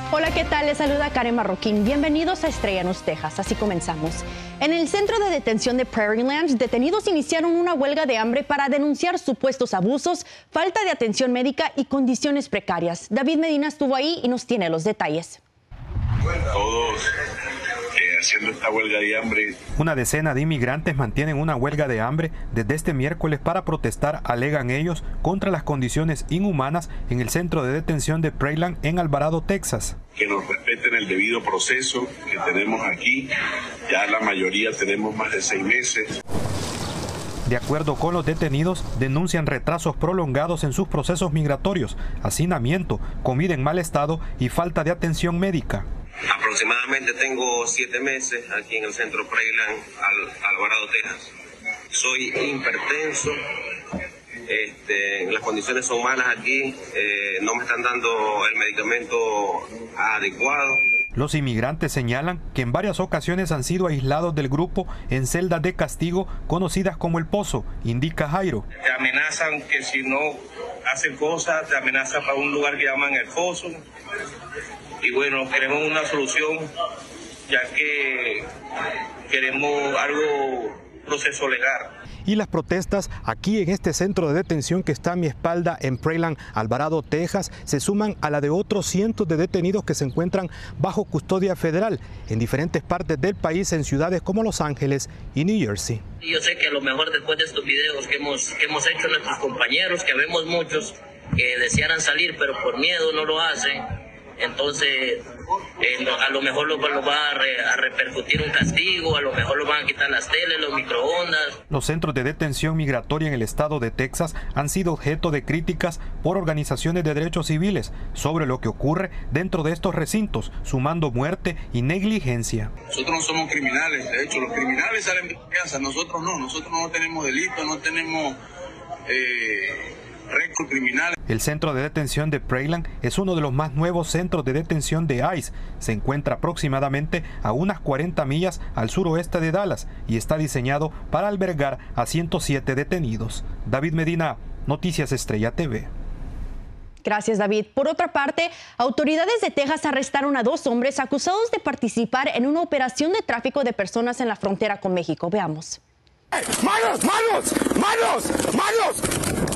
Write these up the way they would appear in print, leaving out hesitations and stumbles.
Hola, ¿qué tal? Les saluda Karen Marroquín. Bienvenidos a Estrellanos, Texas. Así comenzamos. En el centro de detención de Prairie Land, detenidos iniciaron una huelga de hambre para denunciar supuestos abusos, falta de atención médica y condiciones precarias. David Medina estuvo ahí y nos tiene los detalles. Todos haciendo esta huelga de hambre. Una decena de inmigrantes mantienen una huelga de hambre desde este miércoles para protestar, alegan ellos, contra las condiciones inhumanas en el centro de detención de Prairie Land en Alvarado, Texas. Que nos respeten el debido proceso que tenemos aquí. Ya la mayoría tenemos más de 6 meses. De acuerdo con los detenidos, denuncian retrasos prolongados en sus procesos migratorios, hacinamiento, comida en mal estado y falta de atención médica. Aproximadamente tengo 7 meses aquí en el centro Prairie Land, Alvarado, Texas. Soy hipertenso, las condiciones son malas aquí, no me están dando el medicamento adecuado. Los inmigrantes señalan que en varias ocasiones han sido aislados del grupo en celdas de castigo conocidas como El Pozo, indica Jairo. Te amenazan que si no hacen cosas, te amenazan para un lugar que llaman El Pozo. Y bueno, queremos una solución, ya que queremos proceso legal. Y las protestas aquí en este centro de detención que está a mi espalda en Prairie Land, Alvarado, Texas, se suman a la de otros cientos de detenidos que se encuentran bajo custodia federal en diferentes partes del país, en ciudades como Los Ángeles y New Jersey. Yo sé que a lo mejor después de estos videos que hemos hecho nuestros compañeros, que vemos muchos que desearan salir pero por miedo no lo hacen, entonces a lo mejor lo va a repercutir un castigo, a lo mejor lo van a quitar las teles, los microondas. Los centros de detención migratoria en el estado de Texas han sido objeto de críticas por organizaciones de derechos civiles sobre lo que ocurre dentro de estos recintos, sumando muerte y negligencia. Nosotros no somos criminales, de hecho los criminales salen de casa, nosotros no tenemos delito, no tenemos récord criminal. El centro de detención de Prairie Land es uno de los más nuevos centros de detención de ICE. Se encuentra aproximadamente a unas 40 millas al suroeste de Dallas y está diseñado para albergar a 107 detenidos. David Medina, Noticias Estrella TV. Gracias, David. Por otra parte, autoridades de Texas arrestaron a 2 hombres acusados de participar en una operación de tráfico de personas en la frontera con México. Veamos. ¡Manos! ¡Manos! ¡Manos! ¡Manos!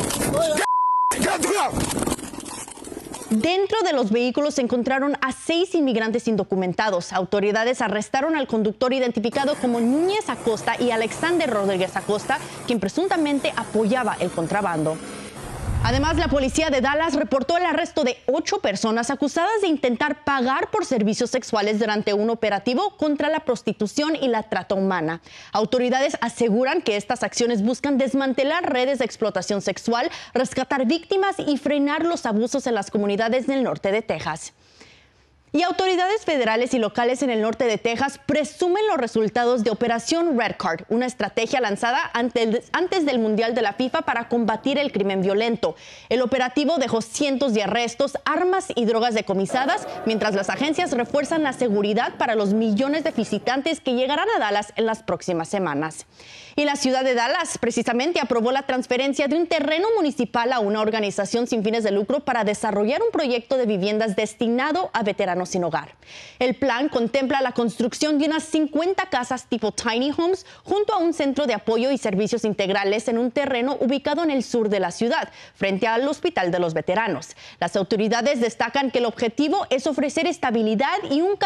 Dentro de los vehículos se encontraron a 6 inmigrantes indocumentados. Autoridades arrestaron al conductor identificado como Núñez Acosta y Alexander Rodríguez Acosta, quien presuntamente apoyaba el contrabando. Además, la policía de Dallas reportó el arresto de 8 personas acusadas de intentar pagar por servicios sexuales durante un operativo contra la prostitución y la trata humana. Autoridades aseguran que estas acciones buscan desmantelar redes de explotación sexual, rescatar víctimas y frenar los abusos en las comunidades del norte de Texas. Y autoridades federales y locales en el norte de Texas presumen los resultados de Operación Red Card, una estrategia lanzada antes del Mundial de la FIFA para combatir el crimen violento. El operativo dejó cientos de arrestos, armas y drogas decomisadas, mientras las agencias refuerzan la seguridad para los millones de visitantes que llegarán a Dallas en las próximas semanas. Y la ciudad de Dallas precisamente aprobó la transferencia de un terreno municipal a una organización sin fines de lucro para desarrollar un proyecto de viviendas destinado a veteranos sin hogar. El plan contempla la construcción de unas 50 casas tipo tiny homes junto a un centro de apoyo y servicios integrales en un terreno ubicado en el sur de la ciudad, frente al Hospital de los Veteranos. Las autoridades destacan que el objetivo es ofrecer estabilidad y un